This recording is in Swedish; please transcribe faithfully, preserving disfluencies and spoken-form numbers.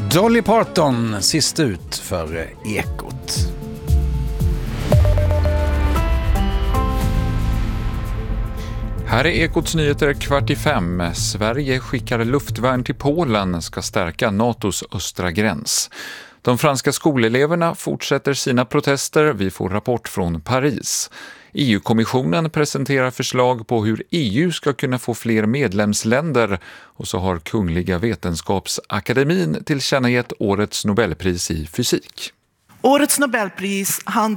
Dolly Parton, sist ut för Ekot. Här är Ekots nyheter kvart i fem. Sverige skickar luftvärn till Polen, ska stärka NATOs östra gräns. De franska skoleleverna fortsätter sina protester. Vi får rapport från Paris. E U-kommissionen presenterar förslag på hur E U ska kunna få fler medlemsländer. Och så har Kungliga Vetenskapsakademin tillkännagett årets Nobelpris i fysik. Årets Nobelpris handlar